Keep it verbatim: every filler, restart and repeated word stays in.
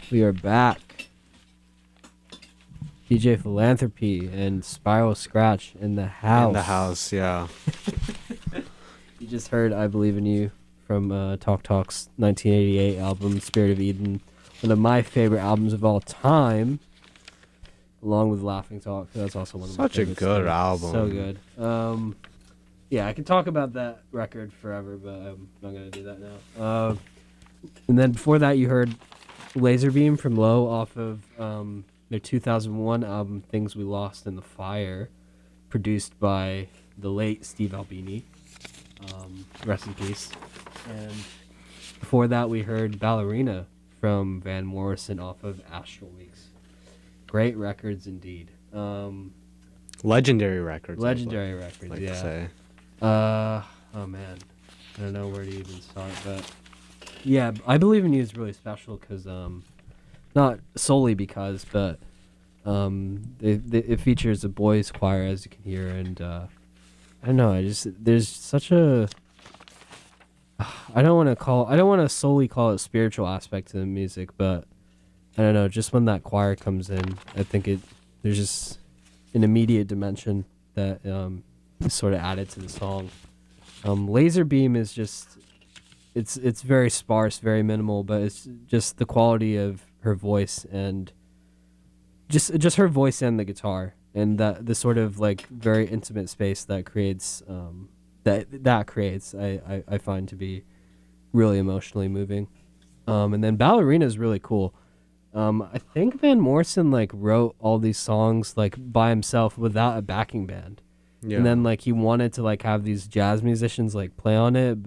We are back. D J Philanthropy and Spiral Scratch in the house. In the house, yeah. You just heard I Believe in You from uh, Talk Talk's nineteen eighty-eight album, Spirit of Eden. One of my favorite albums of all time, along with Laughing Talk. That's also one of my Such a favorites. good too. album. So good. Um, yeah, I could talk about that record forever, but I'm not going to do that now. Uh, and then before that, you heard Laserbeam from Low off of um, their two thousand one album, Things We Lost in the Fire, produced by the late Steve Albini. Um, rest in peace. And before that, we heard Ballerina from Van Morrison off of Astral Weeks. Great records indeed. Um, Legendary records. legendary I'd records, like yeah. to say. Uh, oh man, I don't know where to even start, but yeah, I Believe in You is really special because, um, not solely because, but um, it, it features a boys' choir, as you can hear, and uh, I don't know, I just there's such a I don't want to call I don't want to solely call it spiritual aspect to the music, but I don't know, just when that choir comes in, I think it there's just an immediate dimension that um, is sort of added to the song. Um, Laserbeam is just it's it's very sparse, very minimal, but it's just the quality of her voice and just just her voice and the guitar and that the sort of like very intimate space that creates um, that that creates I, I, I find to be really emotionally moving. Um, and then Ballerina is really cool. Um, I think Van Morrison like wrote all these songs like by himself without a backing band. Yeah. And then like he wanted to like have these jazz musicians like play on it,